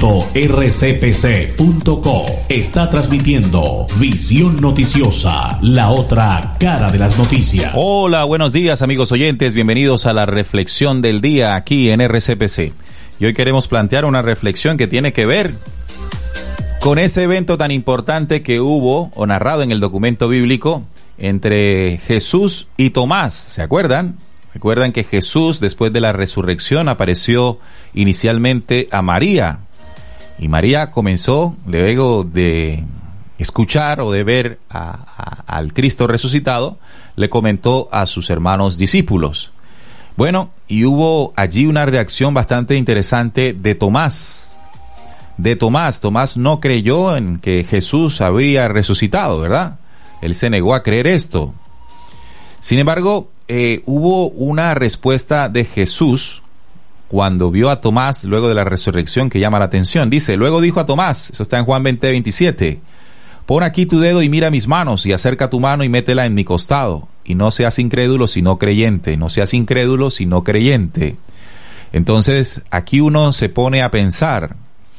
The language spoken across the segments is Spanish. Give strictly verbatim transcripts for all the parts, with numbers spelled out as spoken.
punto r c p c punto co está transmitiendo Visión Noticiosa, la otra cara de las noticias. Hola, buenos días amigos oyentes, bienvenidos a la reflexión del día aquí en R C P C. Y hoy queremos plantear una reflexión que tiene que ver con ese evento tan importante que hubo o narrado en el documento bíblico entre Jesús y Tomás. ¿Se acuerdan? Recuerdan que Jesús, después de la resurrección, apareció inicialmente a María. Y María comenzó, luego de escuchar o de ver a, a, al Cristo resucitado, le comentó a sus hermanos discípulos. Bueno, y hubo allí una reacción bastante interesante de Tomás. De Tomás. Tomás no creyó en que Jesús habría resucitado, ¿verdad? Él se negó a creer esto. Sin embargo, eh, hubo una respuesta de Jesús cuando vio a Tomás luego de la resurrección que llama la atención. Dice, luego dijo a Tomás, eso está en Juan veinte, veintisiete, pon aquí tu dedo y mira mis manos, y acerca tu mano y métela en mi costado, y no seas incrédulo sino creyente, no seas incrédulo sino creyente. Entonces, aquí uno se pone a pensar,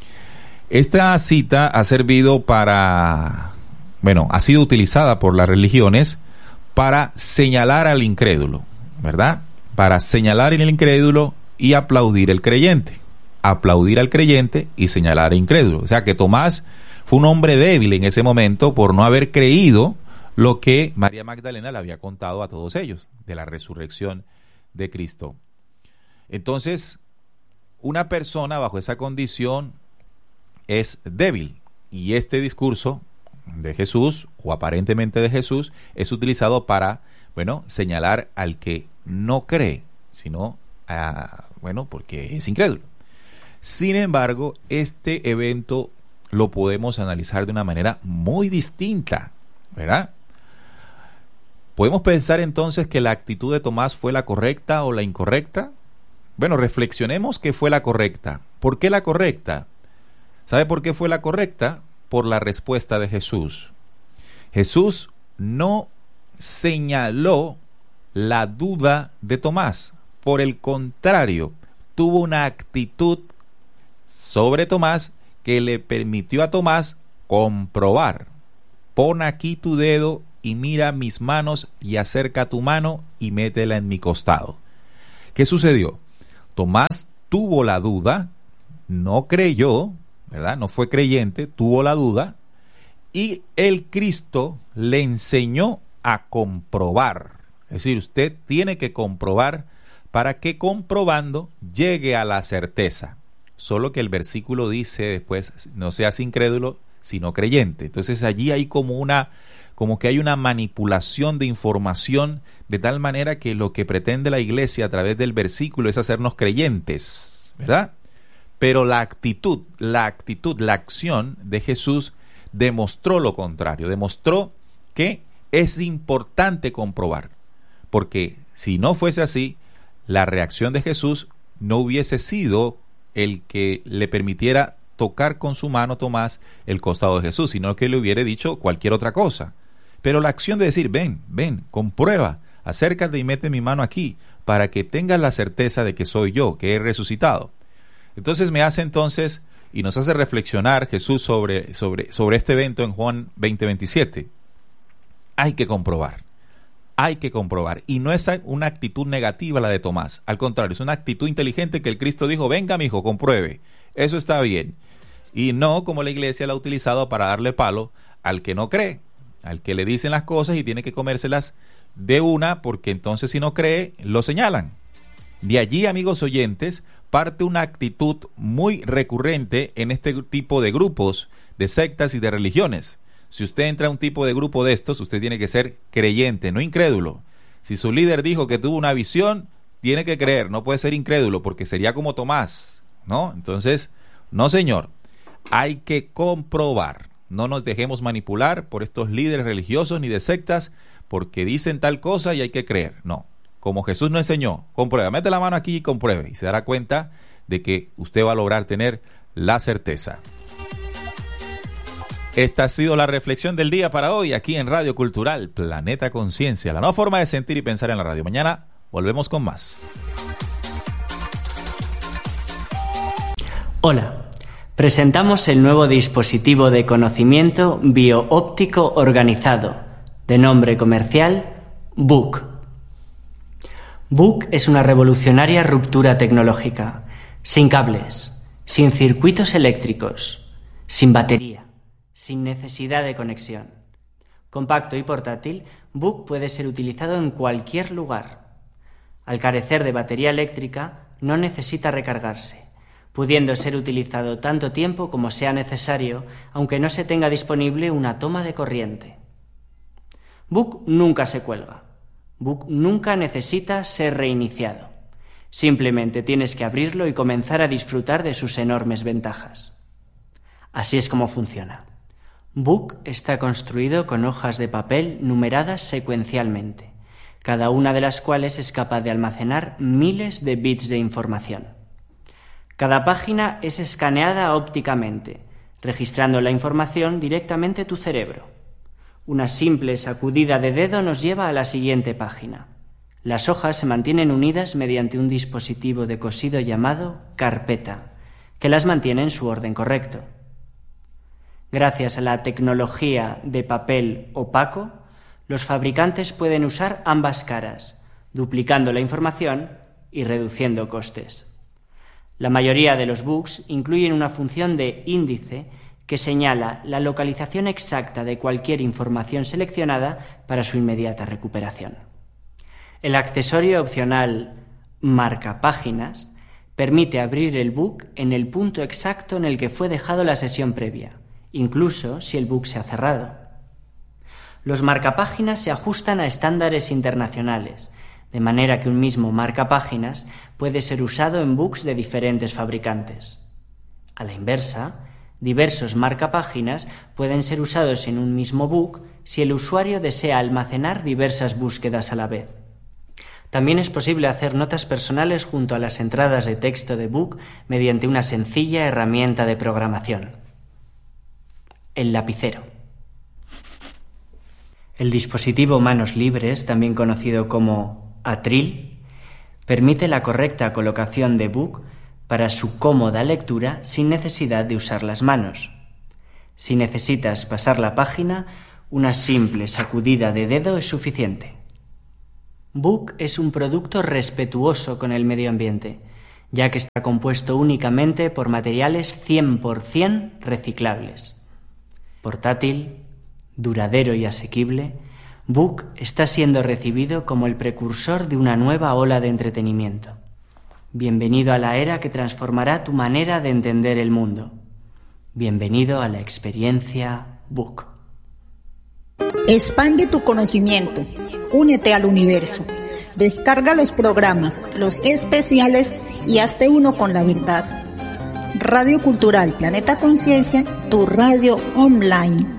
esta cita ha servido para, bueno, ha sido utilizada por las religiones para señalar al incrédulo, ¿verdad? Para señalar al incrédulo y aplaudir al creyente. Aplaudir al creyente y señalar al incrédulo. O sea que Tomás fue un hombre débil en ese momento por no haber creído lo que María Magdalena le había contado a todos ellos de la resurrección de Cristo. Entonces, una persona bajo esa condición es débil, y este discurso de Jesús, o aparentemente de Jesús, es utilizado para, bueno, señalar al que no cree, sino, a, bueno, porque es incrédulo. Sin embargo, este evento lo podemos analizar de una manera muy distinta, ¿verdad? ¿Podemos pensar entonces que la actitud de Tomás fue la correcta o la incorrecta? Bueno, reflexionemos que fue la correcta. ¿Por qué la correcta? ¿Sabe por qué fue la correcta? Por la respuesta de Jesús. Jesús no señaló la duda de Tomás. Por el contrario, tuvo una actitud sobre Tomás que le permitió a Tomás comprobar. Pon aquí tu dedo y mira mis manos, y acerca tu mano y métela en mi costado. ¿Qué sucedió? Tomás tuvo la duda, no creyó, ¿verdad? No fue creyente, tuvo la duda, y el Cristo le enseñó a comprobar. Es decir, usted tiene que comprobar para que comprobando llegue a la certeza. Solo que el versículo dice después, no seas incrédulo, sino creyente. Entonces allí hay como una, como que hay una manipulación de información, de tal manera que lo que pretende la iglesia a través del versículo es hacernos creyentes, ¿verdad? Pero la actitud, la actitud, la acción de Jesús demostró lo contrario, demostró que es importante comprobar, porque si no fuese así, la reacción de Jesús no hubiese sido el que le permitiera tocar con su mano Tomás el costado de Jesús, sino que le hubiera dicho cualquier otra cosa. Pero la acción de decir, ven, ven, comprueba, acércate y mete mi mano aquí, para que tengas la certeza de que soy yo, que he resucitado. Entonces me hace entonces, y nos hace reflexionar Jesús sobre, sobre, sobre este evento en Juan veinte, veintisiete. Hay que comprobar, hay que comprobar. Y no es una actitud negativa la de Tomás, al contrario, es una actitud inteligente que el Cristo dijo, venga mi hijo, compruebe, eso está bien. Y no como la iglesia la ha utilizado para darle palo al que no cree, al que le dicen las cosas y tiene que comérselas de una, porque entonces si no cree, lo señalan. De allí, amigos oyentes, parte una actitud muy recurrente en este tipo de grupos, de sectas y de religiones. Si usted entra a un tipo de grupo de estos, usted tiene que ser creyente, no incrédulo. Si su líder dijo que tuvo una visión, tiene que creer, no puede ser incrédulo, porque sería como Tomás, ¿no? Entonces, no señor, hay que comprobar. No nos dejemos manipular por estos líderes religiosos ni de sectas, porque dicen tal cosa y hay que creer. No. Como Jesús nos enseñó, comprueba, mete la mano aquí y compruebe, y se dará cuenta de que usted va a lograr tener la certeza. Esta ha sido la reflexión del día para hoy, aquí en Radio Cultural Planeta Conciencia, la nueva forma de sentir y pensar en la radio. Mañana volvemos con más. Hola, Presentamos el nuevo dispositivo de conocimiento bioóptico organizado, de nombre comercial B U C. B U C es una revolucionaria ruptura tecnológica, sin cables, sin circuitos eléctricos, sin batería, sin necesidad de conexión. Compacto y portátil, B U C puede ser utilizado en cualquier lugar. Al carecer de batería eléctrica, no necesita recargarse, pudiendo ser utilizado tanto tiempo como sea necesario, aunque no se tenga disponible una toma de corriente. B U C nunca se cuelga. B U C nunca necesita ser reiniciado. Simplemente tienes que abrirlo y comenzar a disfrutar de sus enormes ventajas. Así es como funciona. B U C está construido con hojas de papel numeradas secuencialmente, cada una de las cuales es capaz de almacenar miles de bits de información. Cada página es escaneada ópticamente, registrando la información directamente a tu cerebro. Una simple sacudida de dedo nos lleva a la siguiente página. Las hojas se mantienen unidas mediante un dispositivo de cosido llamado carpeta, que las mantiene en su orden correcto. Gracias a la tecnología de papel opaco, los fabricantes pueden usar ambas caras, duplicando la información y reduciendo costes. La mayoría de los B U Cs incluyen una función de índice que señala la localización exacta de cualquier información seleccionada para su inmediata recuperación. El accesorio opcional marcapáginas permite abrir el B U C en el punto exacto en el que fue dejado la sesión previa, incluso si el B U C se ha cerrado. Los marcapáginas se ajustan a estándares internacionales, de manera que un mismo marcapáginas puede ser usado en B U Cs de diferentes fabricantes. A la inversa, diversos marcapáginas pueden ser usados en un mismo B U C si el usuario desea almacenar diversas búsquedas a la vez. También es posible hacer notas personales junto a las entradas de texto de B U C mediante una sencilla herramienta de programación: el lapicero. El dispositivo manos libres, también conocido como Atril, permite la correcta colocación de B U C para su cómoda lectura sin necesidad de usar las manos. Si necesitas pasar la página, una simple sacudida de dedo es suficiente. B U C es un producto respetuoso con el medio ambiente, ya que está compuesto únicamente por materiales cien por ciento reciclables. Portátil, duradero y asequible, B U C está siendo recibido como el precursor de una nueva ola de entretenimiento. Bienvenido a la era que transformará tu manera de entender el mundo. Bienvenido a la experiencia B U C. Expande tu conocimiento. Únete al universo. Descarga los programas, los especiales y hazte uno con la verdad. Radio Cultural Planeta Conciencia, tu radio online.